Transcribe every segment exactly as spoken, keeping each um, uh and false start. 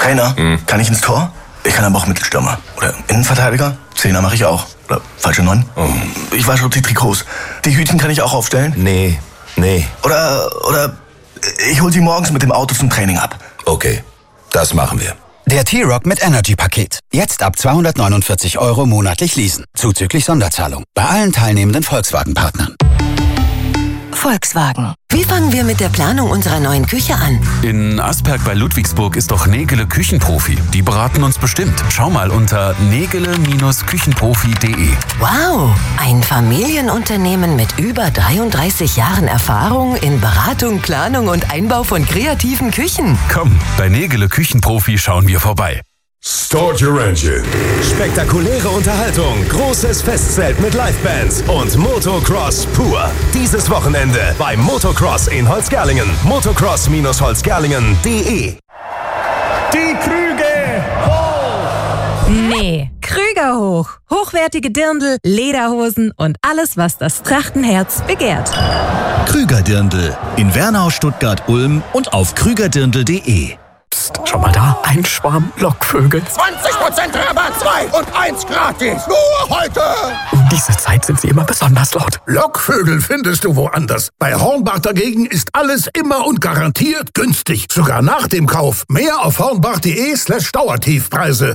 Trainer, hm. kann ich ins Tor? Ich kann aber auch Mittelstürmer. Oder Innenverteidiger? Zehner mache ich auch. Oder falsche Neun? Oh. Ich wasche die Trikots. Die Hütchen kann ich auch aufstellen? Nee, nee. Oder, oder ich hol sie morgens mit dem Auto zum Training ab. Okay, das machen wir. Der T-Rock mit Energy-Paket. Jetzt ab zweihundertneunundvierzig Euro monatlich leasen. Zuzüglich Sonderzahlung. Bei allen teilnehmenden Volkswagen-Partnern. Volkswagen. Wie fangen wir mit der Planung unserer neuen Küche an? In Asperg bei Ludwigsburg ist doch Nägele Küchenprofi. Die beraten uns bestimmt. Schau mal unter nägele Küchenprofi punkt de. Wow, ein Familienunternehmen mit über dreiunddreißig Jahren Erfahrung in Beratung, Planung und Einbau von kreativen Küchen. Komm, bei Nägele Küchenprofi schauen wir vorbei. Start your engine. Spektakuläre Unterhaltung, großes Festzelt mit Livebands und Motocross pur. Dieses Wochenende bei Motocross in Holzgerlingen. motocross Bindestrich holzgerlingen punkt de. Die Krüge hoch! Nee, Krüger hoch. Hochwertige Dirndl, Lederhosen und alles, was das Trachtenherz begehrt. Krüger Dirndl in Wernau, Stuttgart, Ulm und auf krügerdirndl punkt de. Psst, schau mal da, ein Schwarm Lockvögel. zwanzig Prozent Rabatt, zwei und eins gratis. Nur heute. Um diese Zeit sind sie immer besonders laut. Lockvögel findest du woanders. Bei Hornbach dagegen ist alles immer und garantiert günstig. Sogar nach dem Kauf. Mehr auf hornbach punkt de slash Dauertiefpreise.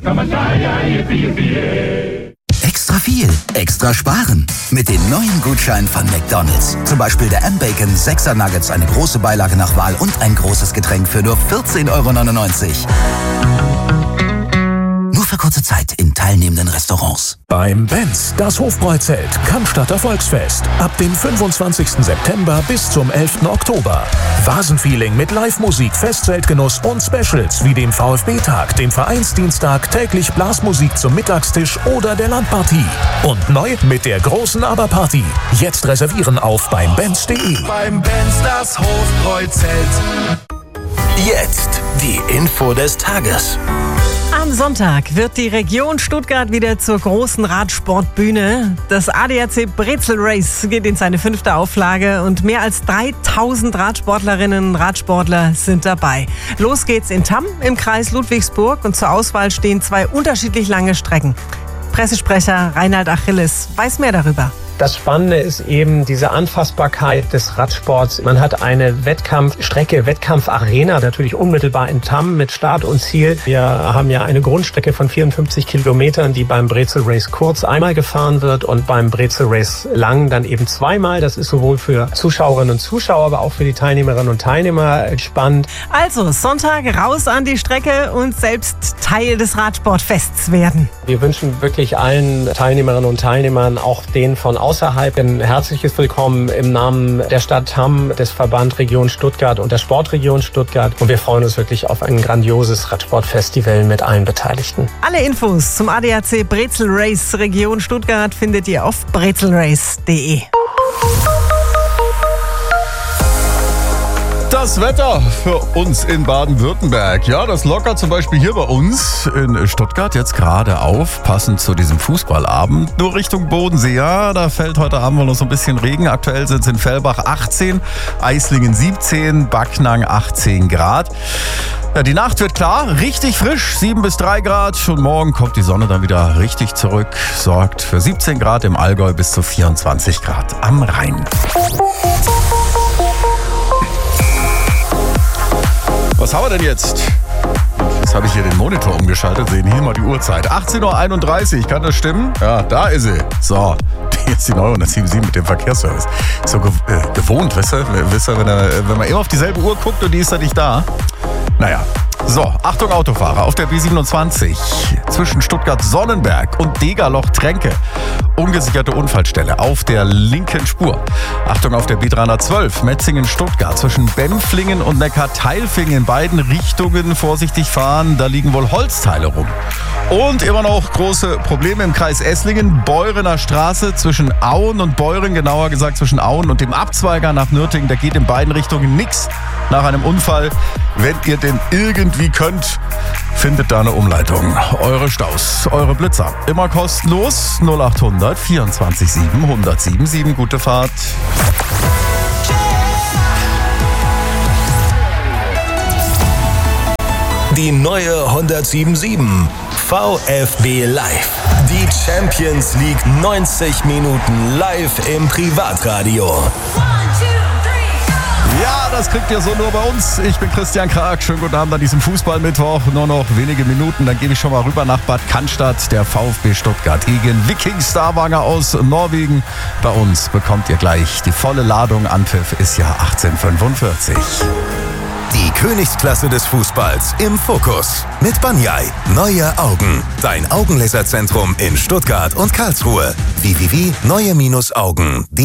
Extra viel, extra sparen. Mit den neuen Gutscheinen von McDonald's. Zum Beispiel der M-Bacon sechser Nuggets, eine große Beilage nach Wahl und ein großes Getränk für nur vierzehn Euro neunundneunzig. Nur für kurze Zeit in teilnehmenden Restaurants. Beim Benz, das Hofbräuzelt, Cannstatter Volksfest. Ab dem fünfundzwanzigsten September bis zum elften Oktober. Vasenfeeling mit Live-Musik, Festzeltgenuss und Specials wie dem VfB-Tag, dem Vereinsdienstag, täglich Blasmusik zum Mittagstisch oder der Landpartie. Und neu mit der großen Aber-Party. Jetzt reservieren auf beim benz punkt de. Beim Benz, das Hofbräuzelt. Jetzt die Info des Tages. Am Sonntag wird die Region Stuttgart wieder zur großen Radsportbühne. Das A D A C Brezel Race geht in seine fünfte Auflage und mehr als dreitausend Radsportlerinnen und Radsportler sind dabei. Los geht's in Tamm im Kreis Ludwigsburg und zur Auswahl stehen zwei unterschiedlich lange Strecken. Pressesprecher Reinhard Achilles weiß mehr darüber. Das Spannende ist eben diese Anfassbarkeit des Radsports. Man hat eine Wettkampfstrecke, Wettkampfarena, natürlich unmittelbar in Tamm mit Start und Ziel. Wir haben ja eine Grundstrecke von vierundfünfzig Kilometern, die beim Brezel Race kurz einmal gefahren wird und beim Brezel Race lang dann eben zweimal. Das ist sowohl für Zuschauerinnen und Zuschauer, aber auch für die Teilnehmerinnen und Teilnehmer spannend. Also Sonntag raus an die Strecke und selbst Teil des Radsportfests werden. Wir wünschen wirklich allen Teilnehmerinnen und Teilnehmern, auch denen von außerhalb, ein herzliches Willkommen im Namen der Stadt Tamm, des Verband Region Stuttgart und der Sportregion Stuttgart. Und wir freuen uns wirklich auf ein grandioses Radsportfestival mit allen Beteiligten. Alle Infos zum A D A C Brezel Race Region Stuttgart findet ihr auf brezelrace punkt de. Das Wetter für uns in Baden-Württemberg. Ja, das lockert zum Beispiel hier bei uns in Stuttgart jetzt gerade auf, passend zu diesem Fußballabend. Nur Richtung Bodensee, ja, da fällt heute Abend wohl noch so ein bisschen Regen. Aktuell sind es in Fellbach achtzehn, Eislingen siebzehn, Backnang achtzehn Grad. Ja, die Nacht wird klar, richtig frisch, sieben bis drei Grad. Und morgen kommt die Sonne dann wieder richtig zurück, sorgt für siebzehn Grad im Allgäu bis zu vierundzwanzig Grad am Rhein. Was haben wir denn jetzt? Jetzt habe ich hier den Monitor umgeschaltet. Sehen hier mal die Uhrzeit. achtzehn Uhr einunddreißig, kann das stimmen? Ja, da ist sie. So, hier ist die neue hundertsieben mit dem Verkehrsservice. So ge- äh, gewohnt, weißt du? Wisst ihr, wenn, er, wenn man immer auf dieselbe Uhr guckt und die ist da nicht da. Naja. So, Achtung Autofahrer, auf der B siebenundzwanzig zwischen Stuttgart-Sonnenberg und Degerloch-Tränke. Ungesicherte Unfallstelle auf der linken Spur. Achtung auf der B dreihundertzwölf Metzingen-Stuttgart zwischen Bempflingen und Neckar-Teilfingen in beiden Richtungen vorsichtig fahren. Da liegen wohl Holzteile rum. Und immer noch große Probleme im Kreis Esslingen. Beurener Straße zwischen Auen und Beuren, genauer gesagt zwischen Auen und dem Abzweiger nach Nürtingen. Da geht in beiden Richtungen nichts nach einem Unfall. Wenn ihr denn irgendwie könnt, findet da eine Umleitung. Eure Staus, eure Blitzer. Immer kostenlos. null achthundert vierundzwanzig sieben hundertsieben sieben. Gute Fahrt. Die neue hundertsieben V F B Live. Die Champions League neunzig Minuten live im Privatradio. Ja, das kriegt ihr so nur bei uns. Ich bin Christian Krag. Schönen guten Abend an diesem Fußballmittwoch. Nur noch wenige Minuten, dann gebe ich schon mal rüber nach Bad Cannstatt. Der VfB Stuttgart gegen Viking Stavanger aus Norwegen. Bei uns bekommt ihr gleich die volle Ladung. Anpfiff ist ja achtzehn fünfundvierzig. Die Königsklasse des Fußballs im Fokus. Mit Banyai. Neue Augen. Dein Augenlaserzentrum in Stuttgart und Karlsruhe. w w w punkt neue Augen punkt de